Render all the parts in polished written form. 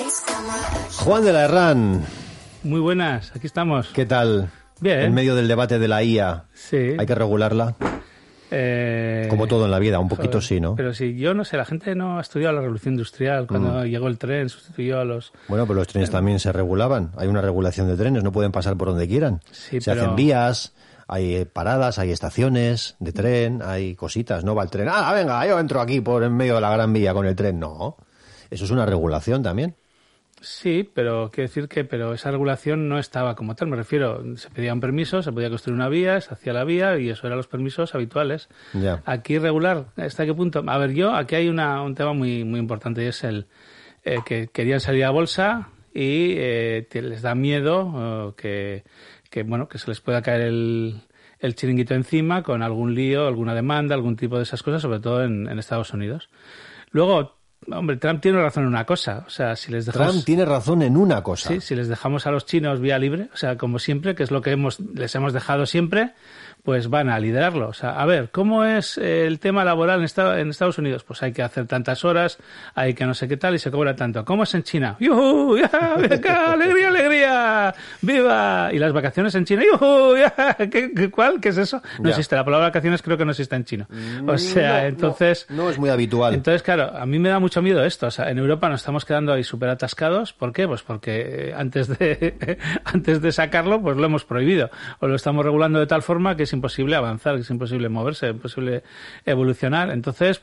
Juan de la Herrán. Muy buenas, aquí estamos. ¿Qué tal? Bien. En medio del debate de la IA, sí. ¿Hay que regularla? Como todo en la vida, un poquito sí, ¿no? Pero sí, yo no sé, la gente no ha estudiado la revolución industrial. Cuando llegó el tren, sustituyó a los... Bueno, pero los trenes también se regulaban. Hay una regulación de trenes, no pueden pasar por donde quieran. Sí, se hacen vías, hay paradas, hay estaciones de tren, hay cositas. No va el tren, venga, yo entro aquí por en medio de la Gran Vía con el tren. No, eso es una regulación también. Sí, pero quiero decir que esa regulación no estaba como tal. Me refiero, se pedía un permiso, se podía construir una vía, se hacía la vía y eso eran los permisos habituales. Ya. Aquí regular, ¿hasta qué punto? A ver, aquí hay un tema muy muy importante y es el que querían salir a bolsa y les da miedo que se les pueda caer el chiringuito encima con algún lío, alguna demanda, algún tipo de esas cosas, sobre todo en Estados Unidos. Luego, hombre, Trump tiene razón en una cosa, o sea, si les dejamos... Trump tiene razón en una cosa. Sí, si les dejamos a los chinos vía libre, o sea, como siempre, que es lo que les hemos dejado siempre, pues van a liderarlo. O sea, a ver, ¿cómo es el tema laboral en Estados Unidos? Pues hay que hacer tantas horas, hay que no sé qué tal y se cobra tanto. ¿Cómo es en China? ¡Yuhu! ¡Ya! ¡Venga! ¡Alegría, alegría! ¡Viva! ¿Y las vacaciones en China? ¡Yuhu! ¡Ya! ¿Cuál? ¿Qué es eso? No existe. La palabra vacaciones creo que no existe en chino. O sea, entonces... No es muy habitual. Entonces, claro, a mí me da mucho miedo esto. O sea, en Europa nos estamos quedando ahí súper atascados. ¿Por qué? Pues porque antes de sacarlo, pues lo hemos prohibido. O lo estamos regulando de tal forma que es imposible avanzar, que es imposible moverse, es imposible evolucionar. Entonces,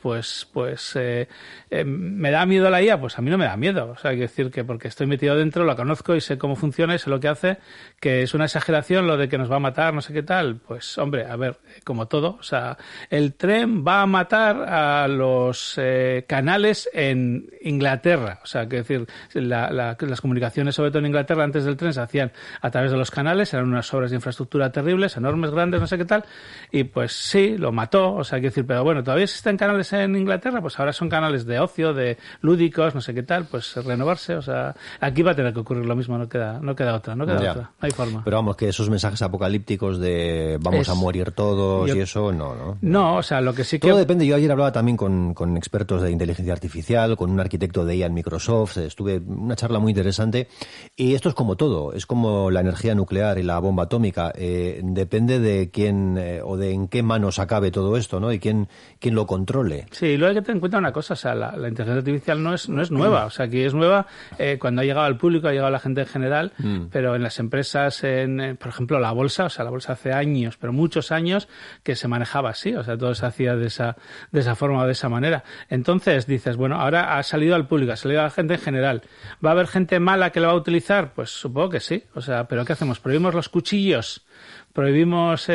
¿me da miedo la IA? Pues a mí no me da miedo. O sea, hay que decir que porque estoy metido dentro, la conozco y sé cómo funciona y sé lo que hace, que es una exageración lo de que nos va a matar, no sé qué tal. Pues, hombre, a ver, como todo, o sea, el tren va a matar a los canales en Inglaterra. O sea, que decir, las comunicaciones, sobre todo en Inglaterra, antes del tren se hacían a través de los canales, eran unas obras de infraestructura terribles, enormes, grandes, no sé qué tal, y pues sí, lo mató, o sea, hay que decir, pero bueno, ¿todavía existen canales en Inglaterra? Pues ahora son canales de ocio, de lúdicos, no sé qué tal, pues renovarse, o sea, aquí va a tener que ocurrir lo mismo, no queda otra, no hay forma. Pero vamos, que esos mensajes apocalípticos de vamos a morir todos y eso, no. No, o sea, lo que sí que... Todo depende, yo ayer hablaba también con expertos de inteligencia artificial, con un arquitecto de IA en Microsoft, estuve una charla muy interesante, y esto es como todo, es como la energía nuclear y la bomba atómica, depende de quién o de en qué manos acabe todo esto, ¿no? Y quién lo controle. Sí, luego hay que tener en cuenta una cosa, o sea, la inteligencia artificial no es nueva, o sea, aquí es nueva cuando ha llegado al público, ha llegado a la gente en general, pero en las empresas, por ejemplo, la bolsa hace años, pero muchos años que se manejaba así, o sea, todo se hacía de esa forma o de esa manera. Entonces dices, bueno, ahora ha salido al público, ha salido a la gente en general. ¿Va a haber gente mala que lo va a utilizar? Pues supongo que sí, o sea, pero ¿qué hacemos? ¿Prohibimos los cuchillos? Prohibimos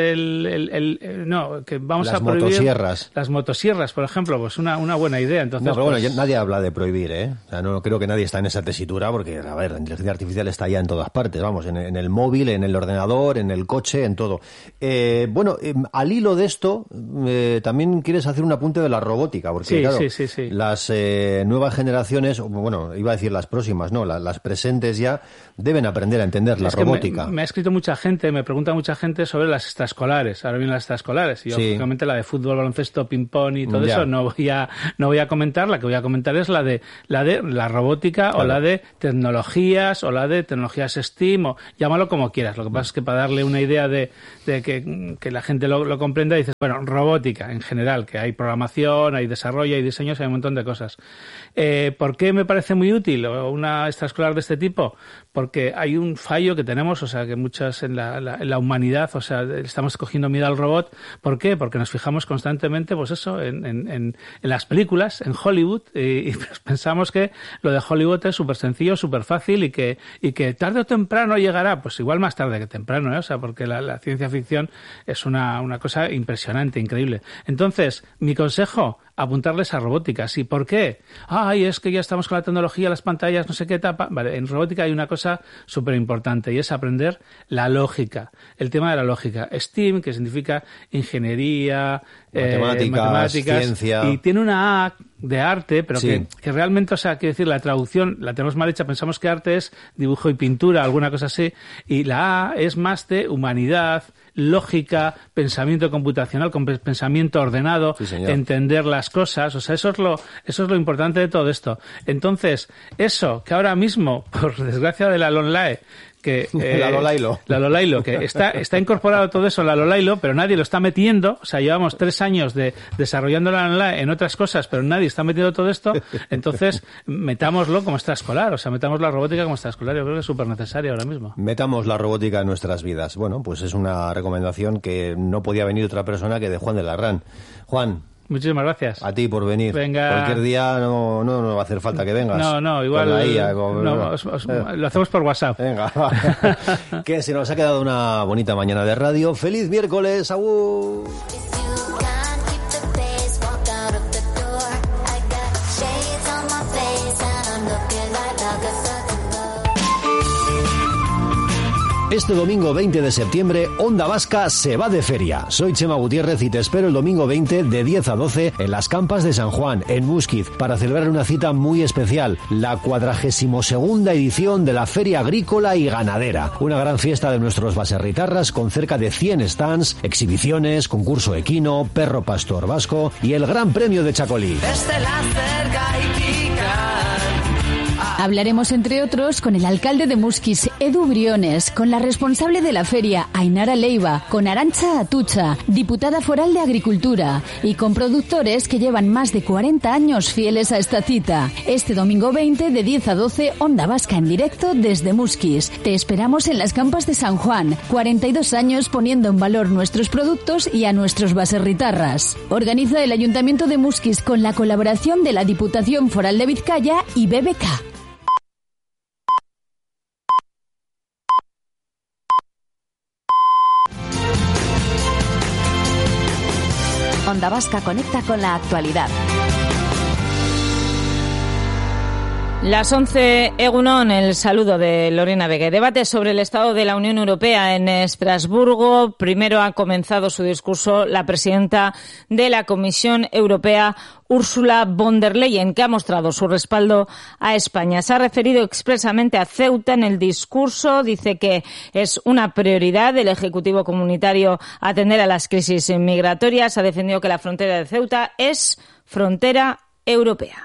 que vamos a prohibir motosierras. Las motosierras, por ejemplo, pues una buena idea. Entonces, no, pero bueno, nadie habla de prohibir, ¿eh? O sea, no creo que nadie está en esa tesitura porque, a ver, la inteligencia artificial está ya en todas partes, vamos, en el móvil, en el ordenador, en el coche, en todo. Al hilo de esto, también quieres hacer un apunte de la robótica, porque sí. Las nuevas generaciones, bueno, iba a decir las próximas, no, las presentes ya deben aprender a entender la robótica. Me ha escrito mucha gente, me pregunta mucha gente sobre las extraescolares. Ahora vienen las extraescolares. Y yo, lógicamente, la de fútbol, baloncesto, ping-pong y todo eso no voy a comentar. La que voy a comentar es la de la robótica, claro, o la de tecnologías, o la de tecnologías STEAM, o llámalo como quieras. Lo que pasa es que para darle una idea de que la gente lo comprenda, dices, bueno, robótica en general, que hay programación, hay desarrollo, hay diseños, hay un montón de cosas. ¿Por qué me parece muy útil una extraescolar de este tipo? Porque hay un fallo que tenemos, o sea, que muchas en la humanidad, o sea, estamos cogiendo miedo al robot. ¿Por qué? Porque nos fijamos constantemente, pues eso, en las películas, en Hollywood, y pensamos que lo de Hollywood es súper sencillo, súper fácil y que tarde o temprano llegará, pues igual más tarde que temprano, o sea, porque la ciencia ficción es una cosa impresionante, increíble. Entonces, mi consejo, apuntarles a robótica. ¿Sí? ¿Por qué? Es que ya estamos con la tecnología, las pantallas, no sé qué etapa. Vale, en robótica hay una cosa súper importante y es aprender la lógica. El tema tema de la lógica. STEAM, que significa ingeniería, matemáticas, ciencia. Y tiene una A de arte, pero sí. que realmente, o sea, quiero decir, la traducción la tenemos mal hecha. Pensamos que arte es dibujo y pintura, alguna cosa así. Y la A es más de humanidad, lógica, pensamiento computacional, pensamiento ordenado, sí, entender las cosas. O sea, eso es lo importante de todo esto. Entonces, eso que ahora mismo, por desgracia de la LONLAE, la Lolailo, que está incorporado todo eso en la Lolailo, pero nadie lo está metiendo. O sea, llevamos 3 años desarrollando la LONLAE en otras cosas, pero nadie está metiendo todo esto. Entonces, metámoslo como extraescolar. O sea, metamos la robótica como extraescolar. Yo creo que es súper necesario ahora mismo. Metamos la robótica en nuestras vidas. Bueno, pues es una recomendación que no podía venir otra persona que de Juan de Larrán. Juan, muchísimas gracias. A ti por venir. Venga. Cualquier día no va a hacer falta que vengas. No, igual. Con la IA, lo hacemos por WhatsApp. Venga, va. Que se nos ha quedado una bonita mañana de radio. ¡Feliz miércoles! ¡Agur! Este domingo 20 de septiembre, Onda Vasca se va de feria. Soy Chema Gutiérrez y te espero el domingo 20 de 10 a 12 en las Campas de San Juan, en Músquiz, para celebrar una cita muy especial, la 42ª edición de la Feria Agrícola y Ganadera. Una gran fiesta de nuestros baserritarras con cerca de 100 stands, exhibiciones, concurso equino, perro pastor vasco y el Gran Premio de Chacolí. Hablaremos, entre otros, con el alcalde de Musquis, Edu Briones, con la responsable de la feria, Ainara Leiva, con Arantxa Atucha, diputada foral de Agricultura, y con productores que llevan más de 40 años fieles a esta cita. Este domingo 20, de 10 a 12, Onda Vasca en directo desde Musquis. Te esperamos en las Campas de San Juan, 42 años poniendo en valor nuestros productos y a nuestros baserritarras. Organiza el Ayuntamiento de Musquis con la colaboración de la Diputación Foral de Vizcaya y BBK. Onda Vasca conecta con la actualidad. Las 11, Egunon, el saludo de Lorena Vega. Debate sobre el estado de la Unión Europea en Estrasburgo. Primero ha comenzado su discurso la presidenta de la Comisión Europea, Ursula von der Leyen, que ha mostrado su respaldo a España. Se ha referido expresamente a Ceuta en el discurso. Dice que es una prioridad del Ejecutivo Comunitario atender a las crisis migratorias. Ha defendido que la frontera de Ceuta es frontera europea.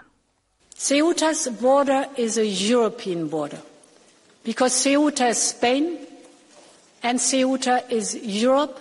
Ceuta's border is a European border because Ceuta is Spain and Ceuta is Europe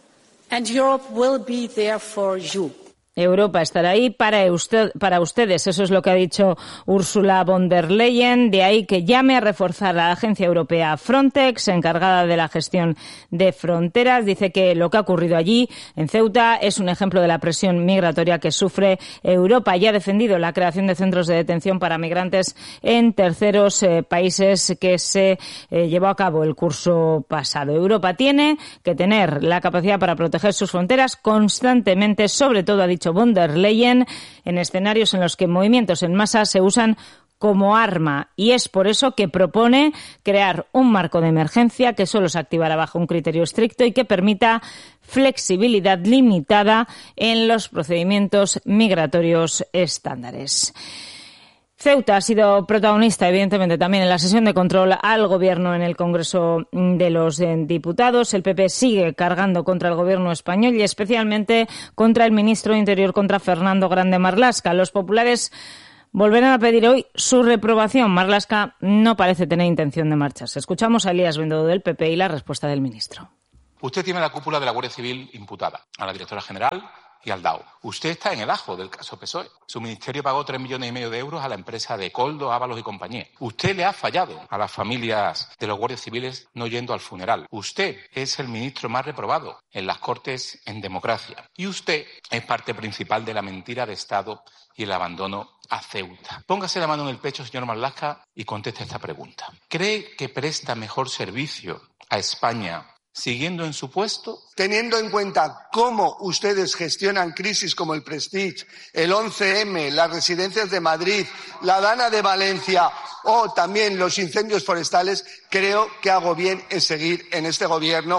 and Europe will be there for you. Europa estará ahí para ustedes. Eso es lo que ha dicho Ursula von der Leyen. De ahí que llame a reforzar la agencia europea Frontex, encargada de la gestión de fronteras. Dice que lo que ha ocurrido allí, en Ceuta, es un ejemplo de la presión migratoria que sufre Europa. Y ha defendido la creación de centros de detención para migrantes en terceros países que se llevó a cabo el curso pasado. Europa tiene que tener la capacidad para proteger sus fronteras constantemente, sobre todo, ha dicho von der Leyen, en escenarios en los que movimientos en masa se usan como arma, y es por eso que propone crear un marco de emergencia que solo se activará bajo un criterio estricto y que permita flexibilidad limitada en los procedimientos migratorios estándares. Ceuta ha sido protagonista, evidentemente, también en la sesión de control al Gobierno en el Congreso de los Diputados. El PP sigue cargando contra el Gobierno español y especialmente contra el ministro de Interior, contra Fernando Grande Marlaska. Los populares volverán a pedir hoy su reprobación. Marlaska no parece tener intención de marcharse. Escuchamos a Elías Bendodo del PP y la respuesta del ministro. Usted tiene la cúpula de la Guardia Civil imputada, a la directora general y al DAO. Usted está en el ajo del caso PSOE. Su ministerio pagó 3,5 millones de euros a la empresa de Coldo, Ábalos y compañía. Usted le ha fallado a las familias de los guardias civiles no yendo al funeral. Usted es el ministro más reprobado en las Cortes en democracia. Y usted es parte principal de la mentira de Estado y el abandono a Ceuta. Póngase la mano en el pecho, señor Marlaska, y conteste esta pregunta. ¿Cree que presta mejor servicio a España siguiendo en su puesto? Teniendo en cuenta cómo ustedes gestionan crisis como el Prestige, el 11M, las residencias de Madrid, la Dana de Valencia o también los incendios forestales, creo que hago bien en seguir en este gobierno.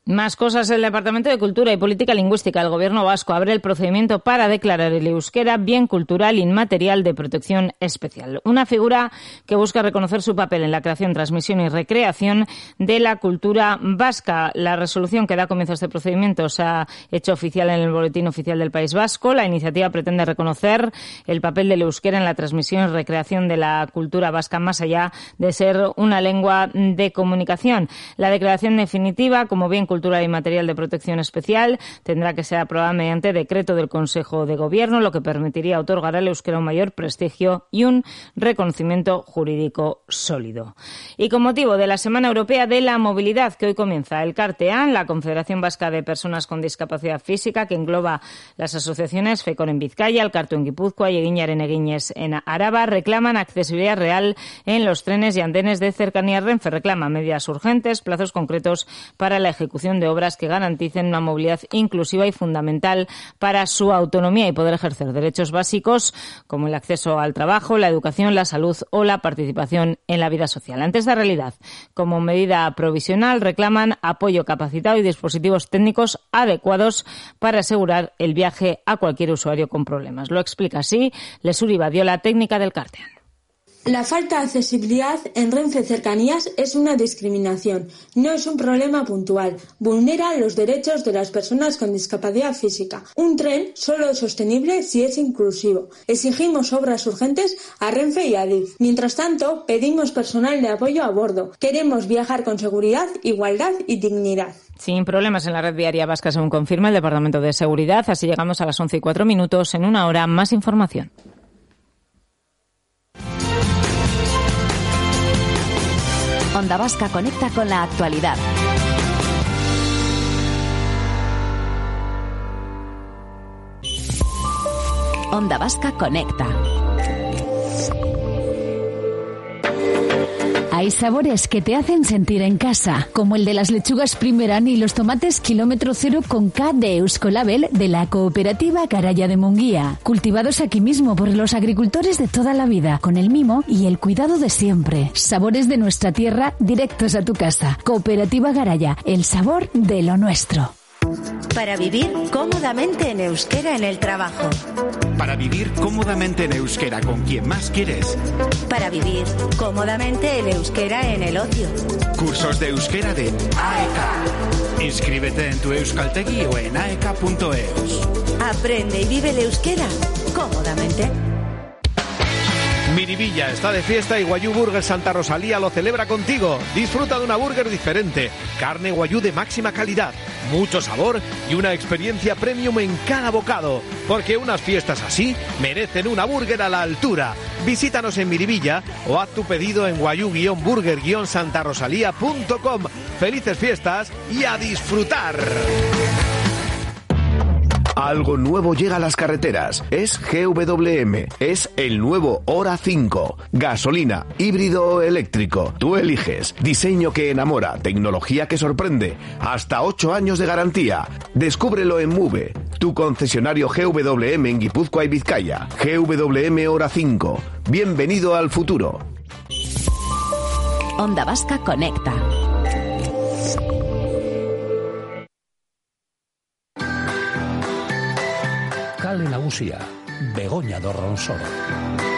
Más cosas. El Departamento de Cultura y Política Lingüística del Gobierno vasco abre el procedimiento para declarar el euskera bien cultural inmaterial de protección especial. Una figura que busca reconocer su papel en la creación, transmisión y recreación de la cultura vasca. La resolución que da comienzo a este procedimiento se ha hecho oficial en el Boletín Oficial del País Vasco. La iniciativa pretende reconocer el papel del euskera en la transmisión y recreación de la cultura vasca, más allá de ser una lengua de comunicación. La declaración definitiva como bien cultural y material de protección especial tendrá que ser aprobada mediante decreto del Consejo de Gobierno, lo que permitiría otorgar al euskera un mayor prestigio y un reconocimiento jurídico sólido. Y con motivo de la Semana Europea de la Movilidad, que hoy comienza, el CARTEAN, la Confederación Vasca de Personas con Discapacidad Física, que engloba las asociaciones FECOR en Vizcaya, Elkartu en Guipúzcoa y Eginaren Eginez en Araba, reclaman accesibilidad real en los trenes y andenes de cercanías. Renfe reclama medidas urgentes, plazos concretos para la ejecución de obras que garanticen una movilidad inclusiva y fundamental para su autonomía y poder ejercer derechos básicos como el acceso al trabajo, la educación, la salud o la participación en la vida social. Ante esta realidad, como medida provisional, reclaman apoyo capacitado y dispositivos técnicos adecuados para asegurar el viaje a cualquier usuario con problemas. Lo explica así Lesuri Badiola, técnica del CARTEAN. La falta de accesibilidad en Renfe Cercanías es una discriminación, no es un problema puntual. Vulnera los derechos de las personas con discapacidad física. Un tren solo es sostenible si es inclusivo. Exigimos obras urgentes a Renfe y a Adif. Mientras tanto, pedimos personal de apoyo a bordo. Queremos viajar con seguridad, igualdad y dignidad. Sin problemas en la red viaria vasca, según confirma el Departamento de Seguridad. Así llegamos a las 11:04. En una hora, más información. Onda Vasca conecta con la actualidad. Onda Vasca conecta. Hay sabores que te hacen sentir en casa, como el de las lechugas Primeran y los tomates kilómetro cero con K de Euskolabel de la cooperativa Garaya de Munguía, cultivados aquí mismo por los agricultores de toda la vida, con el mimo y el cuidado de siempre. Sabores de nuestra tierra directos a tu casa. Cooperativa Garaya, el sabor de lo nuestro. Para vivir cómodamente en euskera en el trabajo. Para vivir cómodamente en euskera con quien más quieres. Para vivir cómodamente en euskera en el ocio. Cursos de euskera de AEK. Inscríbete en tu euskaltegi o en aek.eus. Aprende y vive el euskera cómodamente. Miribilla está de fiesta y Guayú Burger Santa Rosalía lo celebra contigo. Disfruta de una burger diferente, carne guayú de máxima calidad, mucho sabor y una experiencia premium en cada bocado. Porque unas fiestas así merecen una burger a la altura. Visítanos en Miribilla o haz tu pedido en guayú-burger-santarosalía.com. Felices fiestas y a disfrutar. Algo nuevo llega a las carreteras. Es GWM. Es el nuevo Hora 5. Gasolina, híbrido o eléctrico. Tú eliges. Diseño que enamora. Tecnología que sorprende. Hasta 8 años de garantía. Descúbrelo en Move. Tu concesionario GWM en Guipúzcoa y Vizcaya. GWM Hora 5. Bienvenido al futuro. Onda Vasca conecta. Kale Nagusia, Begoña Dorronsoro.